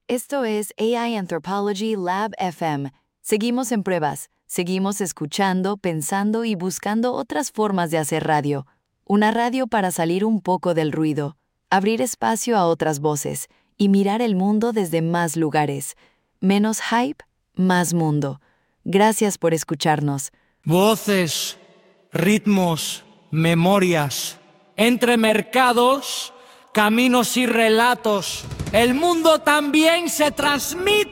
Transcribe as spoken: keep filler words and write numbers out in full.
Esto es A I Anthropology Lab F M. Seguimos en pruebas, seguimos escuchando, pensando y buscando otras formas de hacer radio. Una radio para salir un poco del ruido, abrir espacio a otras voces y mirar el mundo desde más lugares. Menos hype, más mundo. Gracias por escucharnos. Voces, ritmos, memorias. Entre mercados, caminos y relatos. El mundo también se transmite.